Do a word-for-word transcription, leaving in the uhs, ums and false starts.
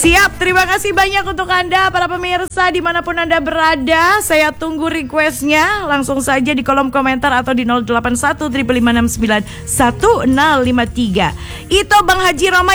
Siap, terima kasih banyak untuk Anda para pemirsa dimanapun Anda berada. Saya tunggu requestnya langsung saja di kolom komentar atau di nol delapan satu lima lima enam sembilan satu nol lima tiga. Itu Bang Haji Roma